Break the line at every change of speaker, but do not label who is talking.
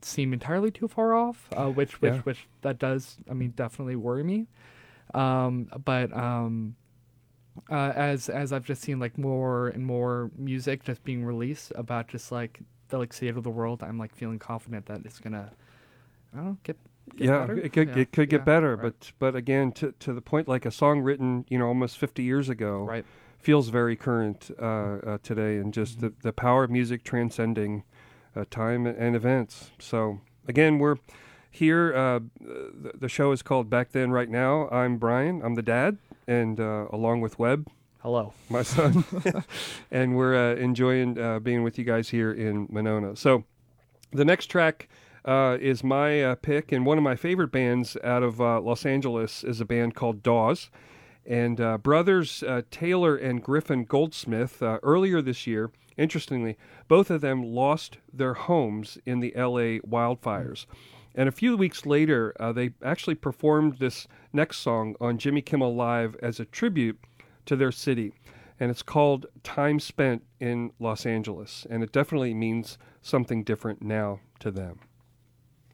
seem entirely too far off, which that does, I mean, definitely worry me. But as I've just seen like more and more music just being released about just like the like state of the world, I'm like feeling confident that it's gonna, I don't know, get better.
It could get better,
right.
but again, to the point, like a song written, almost 50 years ago,
Right.
feels very current today, and just the power of music transcending time and events. So again, we're here. The show is called Back Then, Right Now. I'm Brian. I'm the dad, and along with Webb,
Hello.
my son, and we're enjoying being with you guys here in Monona. So the next track is my pick, and one of my favorite bands out of Los Angeles is a band called Dawes. And brothers Taylor and Griffin Goldsmith, earlier this year, interestingly, both of them lost their homes in the LA wildfires. And a few weeks later, they actually performed this next song on Jimmy Kimmel Live as a tribute to their city. And it's called Time Spent in Los Angeles. And it definitely means something different now to them.